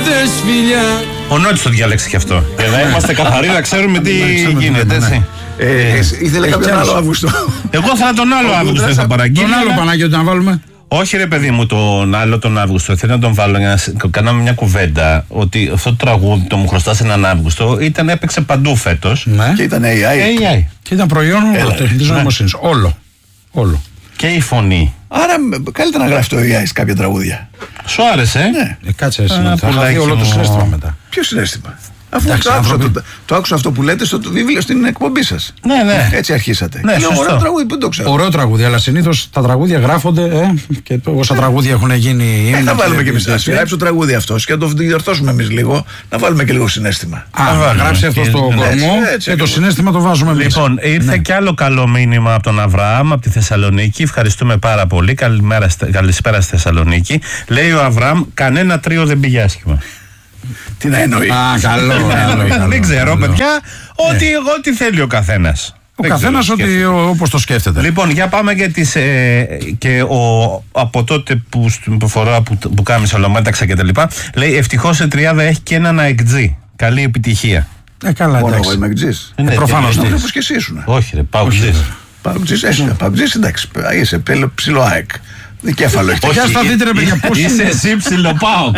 χιλιάδες φιλιά. Ο Νότης το διάλεξε και αυτό. Για να είμαστε καθαροί, να ξέρουμε τι γίνεται, έτσι. Ήθελε κάποιον άλλο Αύγουστο. Εγώ θα τον άλλο Αύγουστο θα παραγγείλω. Τον άλλο Παναγιώτη να βάλουμε. Όχι ρε παιδί μου, τον άλλο τον Αύγουστο. Θέλω να τον βάλω για να κάναμε μια κουβέντα. Ότι αυτό το τραγούδι, το Μου χρωστάς έναν Αύγουστο, έπαιξε παντού φέτος. Ναι. Και ήταν AI. Και ήταν προϊόν τεχνητής νοημοσύνης. Όλο. Και η φωνή. Άρα καλύτερα να γράφει το AI σε κάποια τραγούδια. Σου άρεσε? Ναι. Κάτσε εσύ. Θα χαθεί όλο το συνέστημα μετά. Ποιο συνέστημα? Αφού το άκουσα αυτό που λέτε στο βιβλίο στην εκπομπή σας. Ναι. Έτσι αρχίσατε. Ναι, ωραίο τραγούδι, που το ξέρω. Ωραίο τραγούδι, αλλά συνήθως τα τραγούδια γράφονται και όσα τραγούδια έχουν γίνει. Να βάλουμε και εμείς. Να γράψει το τραγούδι αυτό και να το διορθώσουμε εμείς λίγο. Να βάλουμε και λίγο συνέστημα. Γράψει αυτό στο κορμό και το συνέστημα το βάζουμε εμείς. Λοιπόν, ήρθε κι άλλο καλό μήνυμα από τον Αβραάμ από τη Θεσσαλονίκη. Ευχαριστούμε πάρα πολύ. Καλησπέρα στη Θεσσαλονίκη. Λέει ο Αβραάμ, κανένα τρίο δεν πήγε άσχημα. Τι να εννοεί? Καλό. Δεν ξέρω, παιδιά. Ό,τι θέλει ο καθένας. Ο καθένας όπως το σκέφτεται. Λοιπόν, για πάμε και από τότε που φορά που κάμισα ολομέταξα και τα λοιπά. Λέει, ευτυχώς η τριάδα έχει και έναν αεκτζή. Καλή επιτυχία. Καλά, μόνο εγώ είμαι αεκτζής. Προφανώς. Όπως και εσύ ήσουν. Όχι ρε, Παουτζής. Παουτζής, εντάξει. Είσαι ψηλό ΑΕΚ. Δικέφαλο έχει. Για στα δείτε ρε παιδιά, πώς είσαι εσύ ψηλό ΠΑΟΚ.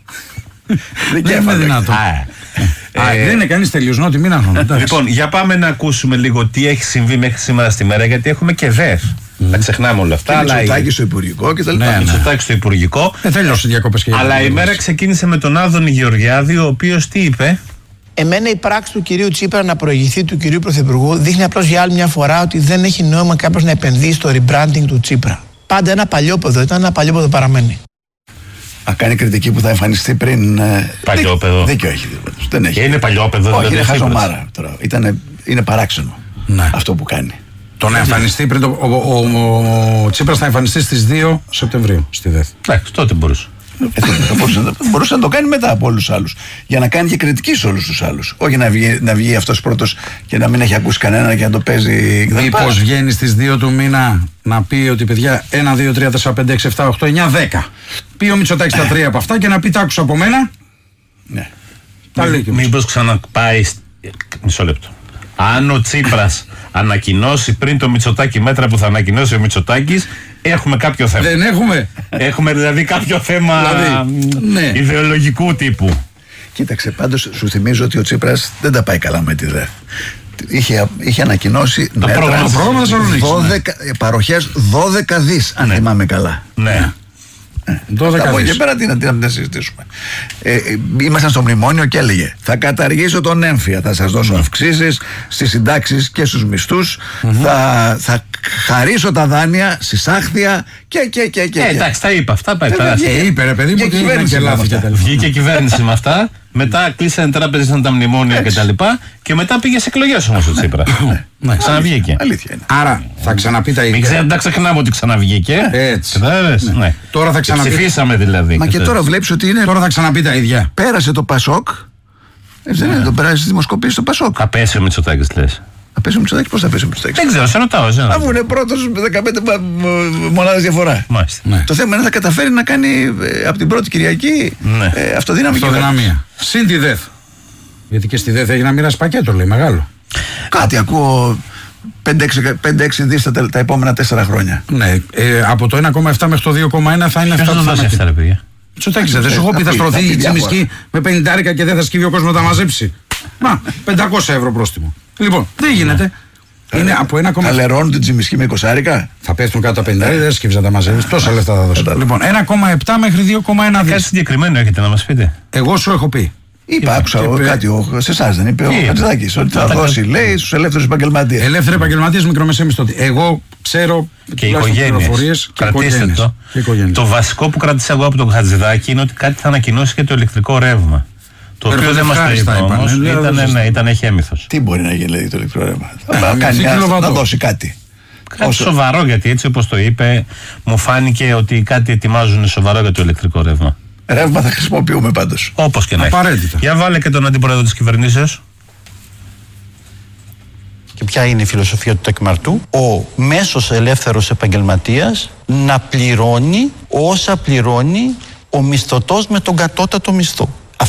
Δεν είναι δυνατόν. Δεν είναι κανείς τελειωσνότη, μην αγχώνεται. Λοιπόν, για πάμε να ακούσουμε λίγο τι έχει συμβεί μέχρι σήμερα στη μέρα, γιατί έχουμε και ΔΕΦ. Να ξεχνάμε όλα αυτά. Μητσοτάκη στο Υπουργικό κτλ. Μητσοτάκη στο Υπουργικό. Τέλειωσε διακοπές και. Αλλά η μέρα ξεκίνησε με τον Άδωνη Γεωργιάδη, ο οποίος τι είπε? Εμένα η πράξη του κυρίου Τσίπρα να προηγηθεί του κυρίου Πρωθυπουργού δείχνει απλώς για άλλη μια φορά ότι δεν έχει νόημα κάποιος να επενδύει στο rebranding του Τσίπρα. Πάντα ένα παλιόπαιδο ήταν, ένα παλιόπαιδο παραμένει. Κάνει κριτική που θα εμφανιστεί πριν. Παλιόπαιδο. Δίκιο έχει. Δεν έχει. Είναι παλιόπαιδο. Όχι, είναι χαζομάρα τώρα. Είναι παράξενο αυτό που κάνει. Το να εμφανιστεί πριν. Ο Τσίπρας θα εμφανιστεί στις 2 Σεπτεμβρίου στη ΔΕΘ. Εντάξει, τότε μπορούσε. Μπορούσε να το κάνει μετά από όλους τους άλλους. Για να κάνει και κριτική σε όλους τους άλλους. Όχι να βγει αυτός πρώτος και να μην έχει ακούσει κανένα και να το παίζει. Μήπως βγαίνει στις 2 του μήνα να πει ότι παιδιά 1, 2, 3, 4, 5, 6, 7, 8, 9, 10. Πει ο Μητσοτάκης τα 3 από αυτά και να πει τα άκουσα από μένα. Ναι. Μήπως ξαναπάει. Μισό λεπτό. Αν ο Τσίπρας ανακοινώσει πριν το Μητσοτάκη μέτρα που θα ανακοινώσει ο Μητσοτάκης, έχουμε κάποιο θέμα. Δεν έχουμε. Έχουμε δηλαδή κάποιο θέμα ιδεολογικού τύπου. Κοίταξε, πάντως σου θυμίζω ότι ο Τσίπρας δεν τα πάει καλά με τη ΔΕΘ. Είχε ανακοινώσει το πρόγραμμα παροχές 12 δις, αν θυμάμαι καλά. Ναι. Από εκεί πέρα τι να συζητήσουμε. Ήμασταν στο μνημόνιο και έλεγε θα καταργήσω τον έμφυα, θα σας δώσω αυξήσεις στις συντάξεις και στους μισθούς, θα χαρίσω τα δάνεια στις άχθια και εντάξει, τα είπα αυτά. Είπε ρε παιδί μου ότι είναι λάθος. Βγήκε η κυβέρνηση με αυτά. Μετά κλείσανε τράπεζες τα μνημόνια κτλ. Και μετά πήγε σε εκλογές όμως ο Τσίπρας. Ξαναβγήκε. Αλήθεια είναι. Άρα θα ξαναπεί τα ίδια. Μην τα ξεχνάμε ότι ξαναβγήκε. Έτσι. Τώρα θα ξαναπεί. Ψηφίσαμε δηλαδή. Μα και τώρα βλέπεις ότι είναι. Τώρα θα ξαναπεί τα ίδια. Πέρασε το Πασόκ. Δεν το πέρασε στη δημοσκοπήση στο Πασόκ. Θα πέσει ο Μητσοτάκης λες? Θα πέσει ο Μητσοτάκης, πώς θα πέσει ο Μητσοτάκης? Δεν ξέρω, σε ρωτάω. Αφού είναι πρώτος με 15 μονάδες διαφορά. Το θέμα είναι να καταφέρει να κάνει από την πρώτη Κυριακή αυτοδυναμία. Συν τη ΔΕΘ. Γιατί και στη ΔΕΘ έχει να μοιράσει πακέτο, λέει, μεγάλο. Κάτι ακούω. 5-6 δις τα επόμενα 4 χρόνια. Ναι, από το 1,7 μέχρι το 2,1 θα είναι αυτά που θα είναι. Μητσοτάκης, δεν σου έχω πει θα στρωθεί η τσιμισκή με 50 και δεν θα σκύβει ο κόσμος να τα μαζέψει. Μα, 500 ευρώ πρόστιμο. Λοιπόν, δεν γίνεται. Είναι από 1,7. Θα λερώνουν την τσιμισκή με 20. Θα πέφτουν κάτω τα 50, δεν σκύβει να τα μαζεύει. Τόσα λεφτά θα δώσει. Λοιπόν, 1,7 μέχρι 2,1 δις. Κάτι συγκεκριμένο έχετε να μας πείτε? Εγώ σου έχω πει. Άκουσα κάτι σε εσάς δεν είπε ο Χατζηδάκης ότι θα δώσει, λέει, στους ελεύθερους επαγγελματίες. Ελεύθεροι επαγγελματίες, μικρομεσαίοι μισθωτοί. Εγώ ξέρω και οικογένειες. Κρατήστε το. Το βασικό που κράτησα εγώ από τον Χατζηδάκη είναι ότι κάτι θα ανακοινώσει και το ηλεκτρικό ρεύμα. Το οποίο δεν μας το είπε όμως. Ήταν έχει έμυθος. Τι μπορεί να γίνει δηλαδή το ηλεκτρικό ρεύμα? Να δώσει κάτι. Κάτι σοβαρό, γιατί έτσι όπως το είπε μου φάνηκε ότι κάτι ετοιμάζουν σοβαρό για το ηλεκτρικό ρεύμα. Ρεύμα θα χρησιμοποιούμε πάντως. Όπως και να έχει. Για βάλε και τον αντιπρόεδρο της κυβερνήσεως. Και ποια είναι η φιλοσοφία του τεκμαρτού? Ο μέσος ελεύθερος επαγγελματίας να πληρώνει όσα πληρώνει ο μισθωτός με τον κατώτατο μισθό.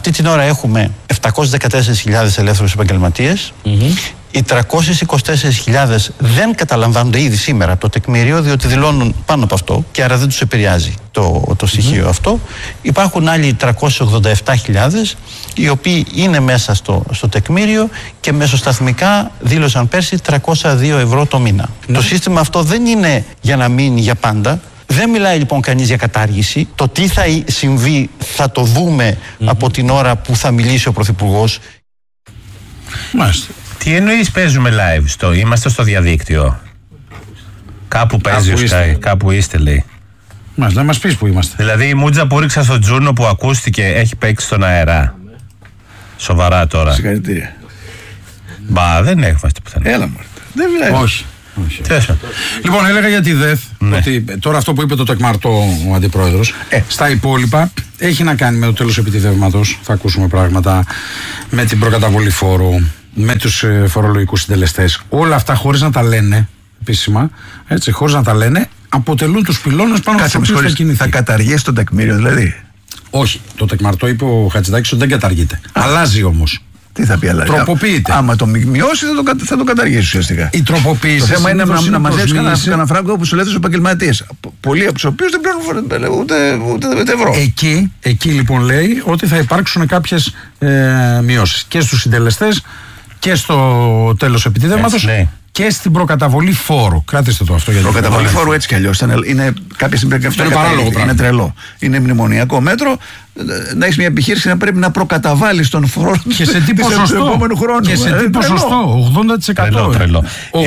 Αυτή την ώρα έχουμε 714.000 ελεύθερους επαγγελματίες. Οι 324.000 δεν καταλαμβάνονται ήδη σήμερα από το τεκμήριο, διότι δηλώνουν πάνω από αυτό και άρα δεν τους επηρεάζει το στοιχείο αυτό. Υπάρχουν άλλοι 387.000 οι οποίοι είναι μέσα στο τεκμήριο και μεσοσταθμικά δήλωσαν πέρσι 302 ευρώ το μήνα. Το σύστημα αυτό δεν είναι για να μείνει για πάντα. Δεν μιλάει λοιπόν κανείς για κατάργηση. Το τι θα συμβεί θα το δούμε από την ώρα που θα μιλήσει ο Πρωθυπουργός. Μάλιστα. Τι εννοείς παίζουμε live, είμαστε στο διαδίκτυο? Κάπου παίζει ο Sky, κάπου είστε λέει. Να μας πεις που είμαστε. Δηλαδή η μούτζα που ρίξα στο Τζούρνο που ακούστηκε έχει παίξει στον αέρα? Σοβαρά τώρα? Συγχαρητήρια. Μπα, δεν έχουμε πουθενά. Έλα μωρέ. Δεν βλέπει. Όχι. Λοιπόν, έλεγα για τη ΔΕΘ ότι τώρα αυτό που είπε το τεκμαρτό ο αντιπρόεδρος, στα υπόλοιπα έχει να κάνει με το τέλος επιτιδεύματος. Θα ακούσουμε πράγματα με την προκαταβολή φόρου, με τους φορολογικούς συντελεστές. Όλα αυτά χωρίς να τα λένε επίσημα, έτσι, χωρίς να τα λένε, αποτελούν τους πυλώνες πάνω στους οποίους θα κινηθεί. Θα καταργήσει το τεκμήριο δηλαδή? Όχι, το τεκμαρτό είπε ο Χατζηδάκης ότι δεν καταργείται. Αλλάζει όμως. Τι θα πει, αλλάζει? Τροποποιείται. Άμα το μειώσει, θα το καταργήσει ουσιαστικά. Η τροποποίηση. Το θέμα είναι να μαζέψει κανένα φράγκο όπως τους ελεύθερους επαγγελματίες. Πολλοί από τους οποίους δεν πληρώνουν ούτε ευρώ. Εκεί λοιπόν λέει ότι θα υπάρξουν κάποιες μειώσεις και στους συντελεστές και στο τέλος επιτιδεύματος και στην προκαταβολή φόρου. Κράτηστε το αυτό. Προκαταβολή φόρου έτσι κι αλλιώς είναι κάποια στιγμή. Αυτό είναι παράλογο πράγμα. Είναι τρελό. Είναι μνημονιακό μέτρο. Να έχει μια επιχείρηση να πρέπει να προκαταβάλει τον φόρο και σε τι ποσοστό? Και σε τι ποσοστό? 80%. Τρελό.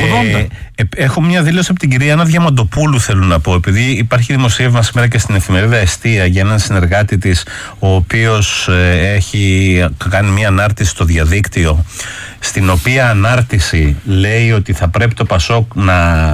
Έχω μια δήλωση από την κυρία Άννα Διαμαντοπούλου, θέλω να πω, επειδή υπάρχει δημοσίευμα σήμερα και στην εφημερίδα Εστία για έναν συνεργάτη της, ο οποίος έχει κάνει μια ανάρτηση στο διαδίκτυο, στην οποία ανάρτηση λέει ότι θα πρέπει το ΠΑΣΟΚ να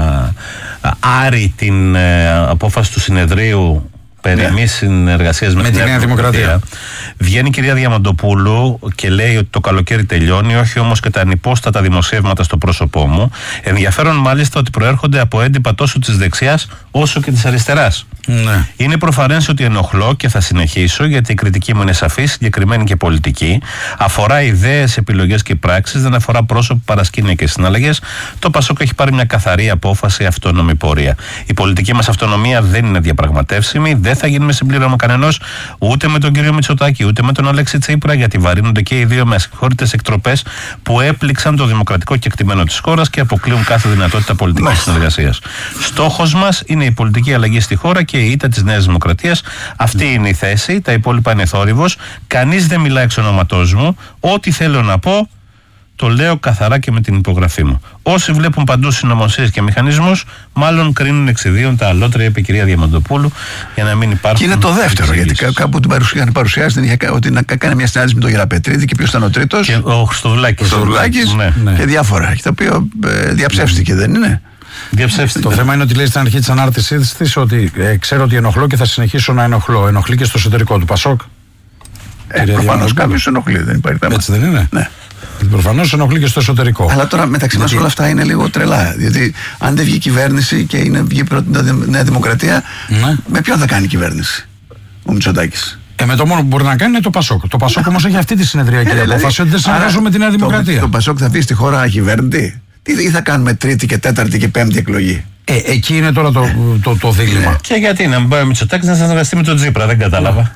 άρει την απόφαση του συνεδρίου περί μη συνεργασίας με τη Νέα Δημοκρατία. Βγαίνει η κυρία Διαμαντοπούλου και λέει ότι το καλοκαίρι τελειώνει, όχι όμως και τα ανυπόστατα δημοσιεύματα στο πρόσωπό μου. Ενδιαφέρον μάλιστα ότι προέρχονται από έντυπα τόσο της δεξιάς όσο και της αριστεράς. Ναι. Είναι προφανές ότι ενοχλώ και θα συνεχίσω, γιατί η κριτική μου είναι σαφή, συγκεκριμένη και πολιτική. Αφορά ιδέες, επιλογές και πράξεις, δεν αφορά πρόσωπο, παρασκήνια και συναλλαγές. Το ΠΑΣΟΚ έχει πάρει μια καθαρή απόφαση, αυτόνομη πορεία. Η πολιτική μας αυτονομία δεν είναι διαπραγματεύσιμη, δεν θα γίνει με συμπλήρωμα κανενός, ούτε με τον κύριο Μητσοτάκη, ούτε με τον Αλέξη Τσίπρα, γιατί βαρύνονται και οι δύο με ασυγχώρητες εκτροπές που έπληξαν το δημοκρατικό κεκτημένο της χώρας και αποκλείουν κάθε δυνατότητα πολιτικής συνεργασίας. Στόχος μας είναι η πολιτική αλλαγή στη χώρα και η ήττα της Νέας Δημοκρατίας. Αυτή είναι η θέση. Τα υπόλοιπα είναι θόρυβος. Κανείς δεν μιλάει εξ ονόματός μου. Ό,τι θέλω να πω, το λέω καθαρά και με την υπογραφή μου. Όσοι βλέπουν παντού συνωμοσίες και μηχανισμούς, μάλλον κρίνουν εξιδίων τα αλότρια, είπε η κυρία Διαμαντοπούλου, για να μην υπάρχουν. Και είναι το δεύτερο, γιατί κάπου την παρουσιάσει, είχε ότι να κάνει μια συνάντηση με τον Γεραπετρίδη και ποιος ήταν ο τρίτος? Και ο Χριστοδουλάκης. Και διάφορα. Το οποίο διαψεύστηκε, δεν είναι? Το θέμα είναι ότι λέει στην αρχή της ανάρτησής της ότι ξέρω ότι ενοχλώ και θα συνεχίσω να ενοχλώ. Ενοχλεί και στο εσωτερικό του ΠΑΣΟΚ. Προφανώς κάποιος ενοχλεί, δεν υπάρχει θέμα. Έτσι δεν είναι? Ναι. Προφανώς ενοχλεί και στο εσωτερικό. Αλλά τώρα μεταξύ μας όλα αυτά είναι λίγο τρελά. Διότι αν δεν βγει κυβέρνηση και βγει πρώτη Νέα Δημοκρατία, με ποιον θα κάνει κυβέρνηση ο Μητσοτάκης? Με το μόνο που μπορεί να κάνει είναι το ΠΑΣΟΚ. Το ΠΑΣΟΚ όμως έχει αυτή τη συνεδριακή απόφαση ότι δεν συνεργάζομαι με τη Νέα Δημοκρατία. Το ΠΑΣΟΚ θα βγει στη χώρα ακυβέρνητη? Ή θα κάνουμε τρίτη και τέταρτη και πέμπτη εκλογή? Εκεί είναι τώρα το δίλημμα. Και γιατί να μην πάει ο Μητσοτάκης να συνεργαστεί με τον Τσίπρα? Δεν κατάλαβα.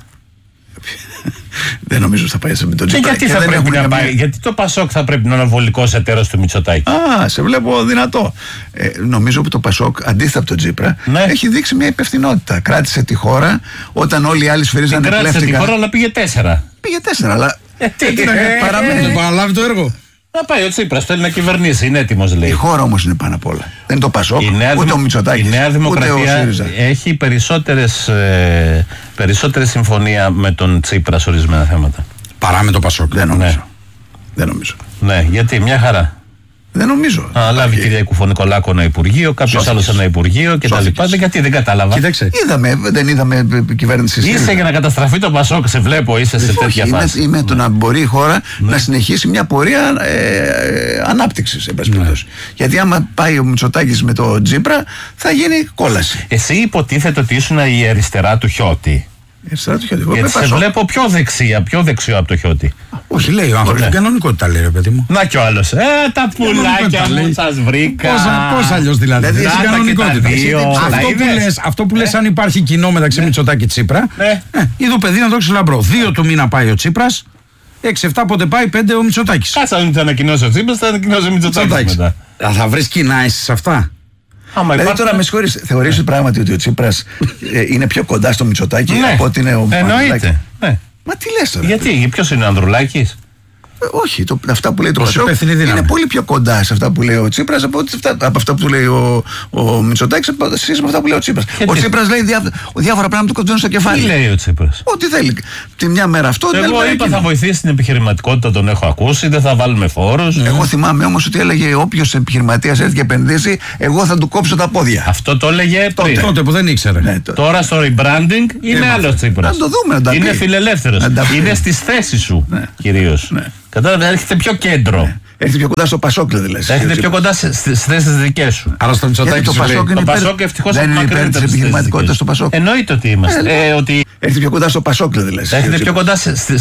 Δεν νομίζω ότι θα πάει με τον Τσίπρα. Και γιατί θα πρέπει να πάει? Γιατί το ΠΑΣΟΚ θα πρέπει να είναι ο βολικός εταίρος του Μητσοτάκη? Σε βλέπω δυνατό. Νομίζω ότι το ΠΑΣΟΚ, αντίθετα από τον Τσίπρα, έχει δείξει μια υπευθυνότητα. Κράτησε τη χώρα όταν όλοι οι άλλοι σφυρίζανε κλέφτηκα. Κράτησε τη χώρα, αλλά πήγε 4. Πήγε 4, αλλά. Παραμένει. Να παραλάβει το έργο. Να πάει ο Τσίπρας, θέλει να κυβερνήσει, είναι έτοιμος, λέει. Η χώρα όμως είναι πάνω απ' όλα. Δεν είναι το ΠΑΣΟΚ, ούτε ο Μητσοτάκης. Η Νέα Δημοκρατία έχει περισσότερη συμφωνία με τον Τσίπρα σε ορισμένα θέματα. Παρά με το ΠΑΣΟΚ. Δεν νομίζω. Ναι, γιατί μια χαρά. Δεν νομίζω. Λάβει η κυρία Κουφονικολάκου ένα υπουργείο, κάποιος άλλος ένα υπουργείο κτλ. Γιατί δεν κατάλαβα. Κοίταξε. Δεν είδαμε κυβέρνηση. Είσαι για να καταστραφεί το ΠΑΣΟΚ, σε βλέπω, είσαι σε τέτοια φάση. Είμαι το να μπορεί η χώρα να συνεχίσει μια πορεία ανάπτυξης, εν πάση περιπτώσει. Γιατί άμα πάει ο Μητσοτάκης με το Τσίπρα, θα γίνει κόλαση. Εσύ υποτίθεται ότι ήσουν η αριστερά του Χιώτη. Γιατί σε βλέπω πιο δεξιά, πιο δεξιό από το Χιώτη. Όχι, λέει ο άνθρωπος, την κανονικότητα λέει, ρε παιδί μου. Να κι ο άλλος. Τα πουλάκια μου, σας βρήκα. Πώς αλλιώς δηλαδή. Στην κανονικότητα. Αυτό που λες, αν υπάρχει κοινό μεταξύ Μητσοτάκη και Τσίπρα, είδω παιδί να το έχεις λαμπρό. 2 του μήνα πάει ο Τσίπρας, 6-7 πότε πάει, 5 ο Μητσοτάκης. Κάτσε να θα ανακοινώσει ο Τσίπρας, θα ανακοινώσει ο Μητσοτάκης μετά. Θα βρεις κοινά εσύ σε αυτά. Δηλαδή τώρα με συγχωρείς, θεωρείς πράγματι ότι ο Τσίπρας είναι πιο κοντά στο Μητσοτάκη από ότι είναι ο Ανδρουλάκης? Μα τι λες τώρα? Γιατί, ποιος είναι ο Ανδρουλάκης? Όχι, αυτά που λέει το Πασόκ είναι πολύ πιο κοντά σε αυτά που λέει ο Τσίπρας από αυτά που λέει ο Μητσοτάκης, από αυτά που λέει ο Τσίπρας. Ο Τσίπρας λέει διάφορα πράγματα του κοντζώνουν στο κεφάλι. Τι λέει ο Τσίπρας? Ό,τι θέλει. Τη μια μέρα αυτό. Εγώ είπα θα βοηθήσει την επιχειρηματικότητα, τον έχω ακούσει, δεν θα βάλουμε φόρους. Εγώ θυμάμαι όμως ότι έλεγε όποιος επιχειρηματίας έρθει και επενδύσει, εγώ θα του κόψω τα πόδια. Αυτό το έλεγε πριν. Τότε που δεν ήξερε. Τώρα στο rebranding είναι άλλος Τσίπρας. Να το δούμε. Είναι φιλελεύθερος. Είναι στις θέσεις σου κυρίως. Κατάλαβε, έρχεται πιο κέντρο. Έρχεται πιο κοντά στο Πασόκ, δηλαδή. Έρχεται πιο κοντά στις θέσεις δικές σου. Άρα στο Μητσοτάκη το Πασόκ ευτυχώς δεν είναι υπέρ της επιχειρηματικότητας στο Πασόκ. Εννοείται ότι είμαστε. Έρχεται πιο κοντά στο Πασόκ, δηλαδή. Έρχεται πιο κοντά